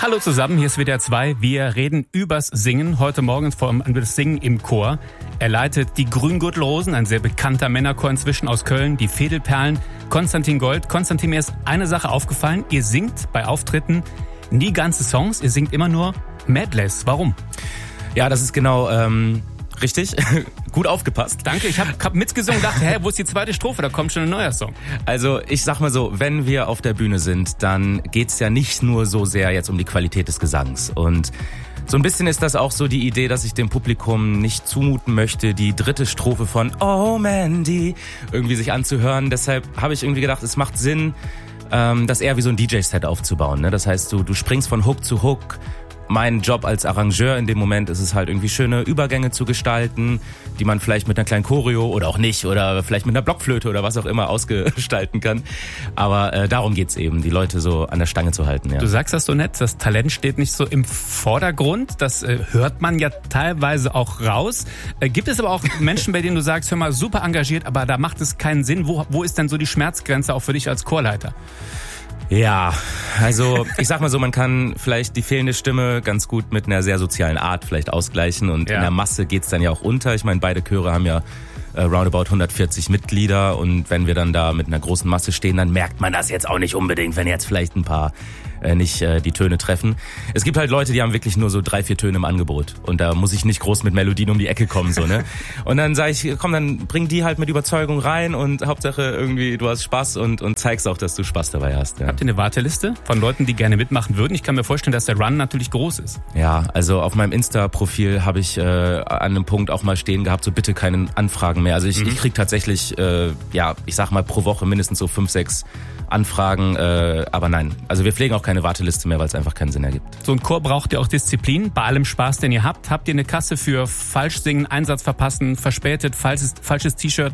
Hallo zusammen, hier ist WDR 2. Wir reden übers Singen. Heute Morgen vor allem über das Singen im Chor. Er leitet die Grüngürtelrosen, ein sehr bekannter Männerchor inzwischen aus Köln, die Fädelperlen, Konstantin Gold. Konstantin, mir ist eine Sache aufgefallen. Ihr singt bei Auftritten nie ganze Songs, ihr singt immer nur Medleys. Warum? Ja, das ist genau richtig. Gut aufgepasst. Danke, ich hab mitgesungen und dachte, wo ist die zweite Strophe? Da kommt schon ein neuer Song. Also ich sag mal so, wenn wir auf der Bühne sind, dann geht's ja nicht nur so sehr jetzt um die Qualität des Gesangs. Und so ein bisschen ist das auch so die Idee, dass ich dem Publikum nicht zumuten möchte, die dritte Strophe von Oh Mandy irgendwie sich anzuhören. Deshalb habe ich irgendwie gedacht, es macht Sinn, das eher wie so ein DJ-Set aufzubauen. Ne? Das heißt, du springst von Hook zu Hook. Mein Job als Arrangeur in dem Moment ist es halt irgendwie schöne Übergänge zu gestalten, die man vielleicht mit einer kleinen Choreo oder auch nicht oder vielleicht mit einer Blockflöte oder was auch immer ausgestalten kann. Aber darum geht's eben, die Leute so an der Stange zu halten. Ja. Du sagst das so nett, das Talent steht nicht so im Vordergrund. Das hört man ja teilweise auch raus. Gibt es aber auch Menschen, bei denen du sagst, hör mal, super engagiert, aber da macht es keinen Sinn. Wo ist denn so die Schmerzgrenze auch für dich als Chorleiter? Ja, also ich sag mal so, man kann vielleicht die fehlende Stimme ganz gut mit einer sehr sozialen Art vielleicht ausgleichen und in der Masse geht's dann ja auch unter. Ich meine, beide Chöre haben ja roundabout 140 Mitglieder und wenn wir dann da mit einer großen Masse stehen, dann merkt man das jetzt auch nicht unbedingt, wenn jetzt vielleicht ein paar nicht die Töne treffen. Es gibt halt Leute, die haben wirklich nur so 3-4 Töne im Angebot und da muss ich nicht groß mit Melodien um die Ecke kommen, so, ne? Und dann sage ich, komm, dann bring die halt mit Überzeugung rein und Hauptsache irgendwie du hast Spaß und zeigst auch, dass du Spaß dabei hast. Ja. Habt ihr eine Warteliste von Leuten, die gerne mitmachen würden? Ich kann mir vorstellen, dass der Run natürlich groß ist. Ja, also auf meinem Insta-Profil habe ich an einem Punkt auch mal stehen gehabt, so bitte keine Anfragen mehr. Also ich krieg tatsächlich, ich sag mal pro Woche mindestens so 5-6 Anfragen, aber nein. Also wir pflegen auch keine Warteliste mehr, weil es einfach keinen Sinn ergibt. So ein Chor braucht ja auch Disziplin. Bei allem Spaß, den ihr habt, habt ihr eine Kasse für Falschsingen, Einsatz verpassen, verspätet, falsches T-Shirt?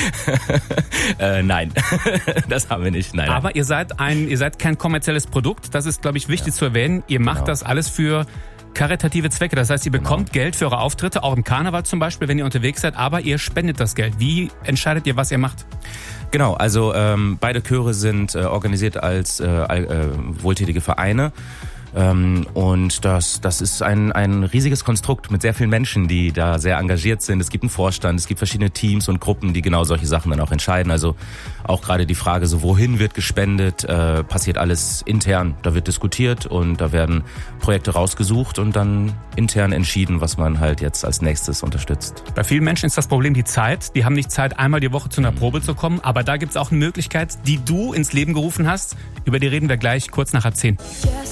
Nein, das haben wir nicht. Nein. Aber ihr seid kein kommerzielles Produkt. Das ist, glaube ich, wichtig zu erwähnen. Ihr macht das alles für karitative Zwecke. Das heißt, ihr bekommt Geld für eure Auftritte, auch im Karneval zum Beispiel, wenn ihr unterwegs seid, aber ihr spendet das Geld. Wie entscheidet ihr, was ihr macht? Genau, also beide Chöre sind organisiert als wohltätige Vereine. Und das ist ein riesiges Konstrukt mit sehr vielen Menschen, die da sehr engagiert sind. Es gibt einen Vorstand, es gibt verschiedene Teams und Gruppen, die genau solche Sachen dann auch entscheiden. Also auch gerade die Frage, so wohin wird gespendet, passiert alles intern. Da wird diskutiert und da werden Projekte rausgesucht und dann intern entschieden, was man halt jetzt als nächstes unterstützt. Bei vielen Menschen ist das Problem die Zeit. Die haben nicht Zeit, einmal die Woche zu einer Probe zu kommen. Aber da gibt's auch eine Möglichkeit, die du ins Leben gerufen hast. Über die reden wir gleich kurz nach 10.